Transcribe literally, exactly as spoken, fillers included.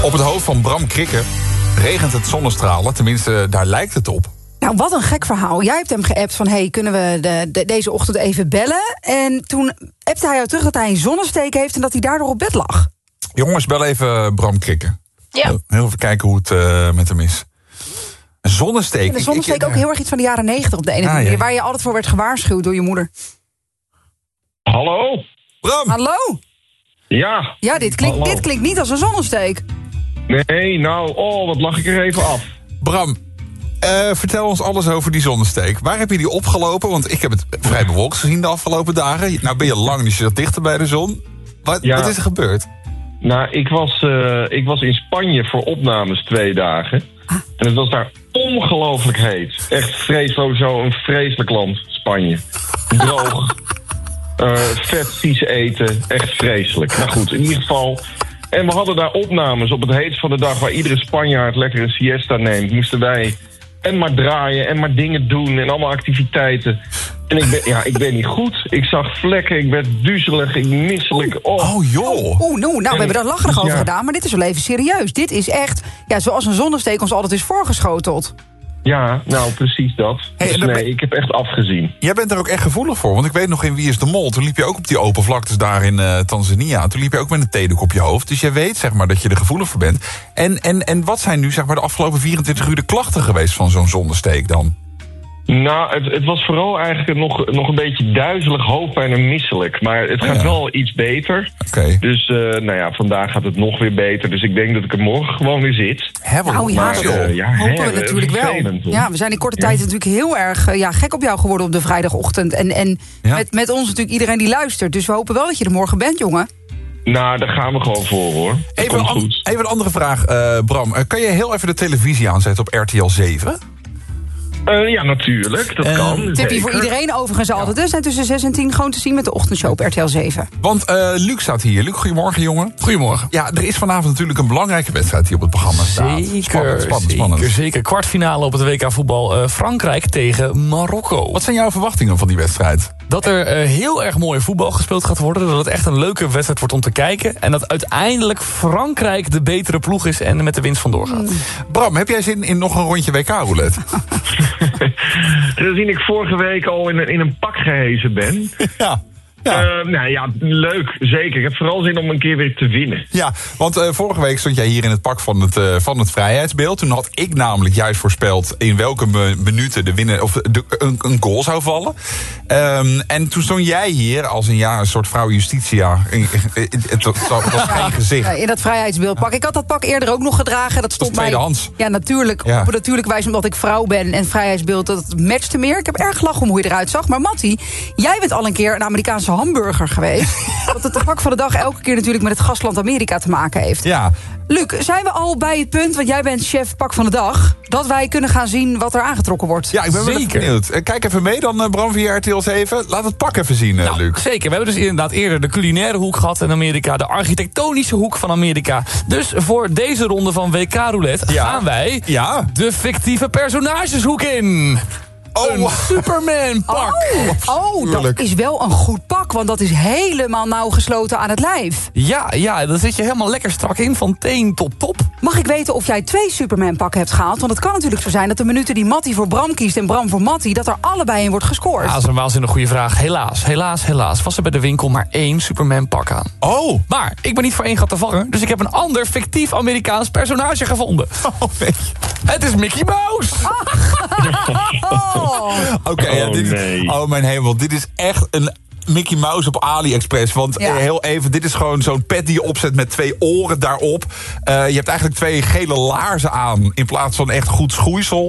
Op het hoofd van Bram Krikke regent het zonnestralen. Tenminste, daar lijkt het op. Nou, wat een gek verhaal. Jij hebt hem geappt van, hey, kunnen we de, de, deze ochtend even bellen? En toen appte hij jou terug dat hij een zonnesteek heeft en dat hij daardoor op bed lag. Jongens, bel even Bram Krikke. Ja. Heel even kijken hoe het uh, met hem is. Een zonnesteek. En een zonnesteek ik, ik, ook heel erg iets van de jaren negentig op de ene ah, manier. Ja. Waar je altijd voor werd gewaarschuwd door je moeder. Hallo? Bram. Hallo? Ja. Ja, dit klinkt, dit klinkt niet als een zonnesteek. Nee, nou, oh, wat lag ik er even af. Bram, uh, vertel ons alles over die zonnesteek. Waar heb je die opgelopen? Want ik heb het vrij bewolkt gezien de afgelopen dagen. Nou ben je lang, dus je zat dichter bij de zon. Wat, ja. wat is er gebeurd? Nou, ik was, uh, ik was in Spanje voor opnames twee dagen. Ah. En het was daar ongelooflijk heet. Echt vreselijk, sowieso een vreselijk land, Spanje. Droog. uh, vet, vies eten. Echt vreselijk. Nou goed, in ieder geval. En we hadden daar opnames op het heetst van de dag, waar iedere Spanjaard lekker een siesta neemt. Moesten wij en maar draaien en maar dingen doen en allemaal activiteiten. En ik ben, ja, ik ben niet goed. Ik zag vlekken, ik werd duizelig, ik misselijk. Oh, oh joh. Oeh, nou, nou we hebben daar lacherig over ja. gedaan, maar dit is wel even serieus. Dit is echt, ja, zoals een zonnesteek ons altijd is voorgeschoteld. Ja, nou, precies dat. Hey, dus nee, ben... ik heb echt afgezien. Jij bent er ook echt gevoelig voor, want ik weet nog in Wie is de Mol. Toen liep je ook op die open vlaktes daar in uh, Tanzania. Toen liep je ook met een theedoek op je hoofd. Dus jij weet, zeg maar, dat je er gevoelig voor bent. En, en, en wat zijn nu, zeg maar, de afgelopen vierentwintig uur de klachten geweest van zo'n zonnesteek dan? Nou, het, het was vooral eigenlijk nog, nog een beetje duizelig, hoofdpijn en misselijk. Maar het gaat oh ja. wel iets beter. Okay. Dus uh, nou ja, vandaag gaat het nog weer beter. Dus ik denk dat ik er morgen gewoon weer zit. Hè, nou ja, maar, uh, ja hopen hè, we natuurlijk wel. Ja, we zijn in korte ja. tijd natuurlijk heel erg uh, ja, gek op jou geworden op de vrijdagochtend. En, en ja. met, met ons natuurlijk iedereen die luistert. Dus we hopen wel dat je er morgen bent, jongen. Nou, daar gaan we gewoon voor, hoor. Even een, an- even een andere vraag, uh, Bram. Uh, kan je heel even de televisie aanzetten op R T L zeven? Uh, ja, natuurlijk. Dat uh, kan. Tipje voor iedereen overigens ja. altijd. Er zijn tussen zes en tien gewoon te zien met de ochtendshow op R T L zeven. Want uh, Luc staat hier. Luc, goedemorgen, jongen. Goedemorgen. Ja, er is vanavond natuurlijk een belangrijke wedstrijd hier op het programma staat. Zeker, spannend, spannend, zeker, spannend. zeker. Kwartfinale op het W K voetbal. Uh, Frankrijk tegen Marokko. Wat zijn jouw verwachtingen van die wedstrijd? Dat er uh, heel erg mooi voetbal gespeeld gaat worden. Dat het echt een leuke wedstrijd wordt om te kijken. En dat uiteindelijk Frankrijk de betere ploeg is en met de winst vandoor gaat. Mm. Bram, heb jij zin in nog een rondje W K-roulette? Gezien ik vorige week al in een, in een pak gehezen ben. Ja. Ja. Uh, nou ja, leuk, zeker. Ik heb vooral zin om een keer weer te winnen. Ja, want uh, vorige week stond jij hier in het pak van het, uh, van het vrijheidsbeeld. Toen had ik namelijk juist voorspeld in welke me- minuten de winner, of de, een, een goal zou vallen. Um, en toen stond jij hier als een, ja, een soort vrouw Justitia. Het was geen gezicht. Ja, in dat vrijheidsbeeld pak. Ik had dat pak eerder ook nog gedragen. Dat stond dat tweedehands. mij. Ja, natuurlijk. Ja. Op natuurlijk wijs omdat ik vrouw ben en vrijheidsbeeld, dat het matchte meer. Ik heb erg gelachen om hoe je eruit zag. Maar Mattie, jij bent al een keer een Amerikaanse hamburger geweest. Dat het pak van de dag elke keer natuurlijk met het gastland Amerika te maken heeft. Ja. Luc, zijn we al bij het punt, want jij bent chef pak van de dag, dat wij kunnen gaan zien wat er aangetrokken wordt? Ja, ik ben wel even benieuwd. Kijk even mee dan, Bram, via R T L zeven. Laat het pak even zien, nou, Luc. Zeker. We hebben dus inderdaad eerder de culinaire hoek gehad in Amerika, de architectonische hoek van Amerika. Dus voor deze ronde van W K Roulette ja. gaan wij ja. de fictieve personageshoek in. Oh, een Superman-pak. Oh, oh, dat is wel een goed pak, want dat is helemaal nauw gesloten aan het lijf. Ja, ja, daar zit je helemaal lekker strak in, van teen tot top. Mag ik weten of jij twee Superman-pakken hebt gehaald? Want het kan natuurlijk zo zijn dat de minuten die Mattie voor Bram kiest en Bram voor Mattie, dat er allebei in wordt gescoord. Ja, dat is een waanzinnig goede vraag. Helaas, helaas, helaas was er bij de winkel maar één Superman-pak aan. Oh. Maar ik ben niet voor één gat te vangen, dus ik heb een ander fictief Amerikaans personage gevonden. Oh, weet je. Het is Mickey Mouse. Oh. Oké, okay, ja, dit is, oh mijn hemel, dit is echt een Mickey Mouse op AliExpress. Want ja. heel even, dit is gewoon zo'n pet die je opzet met twee oren daarop. Uh, je hebt eigenlijk twee gele laarzen aan in plaats van echt goed schoeisel.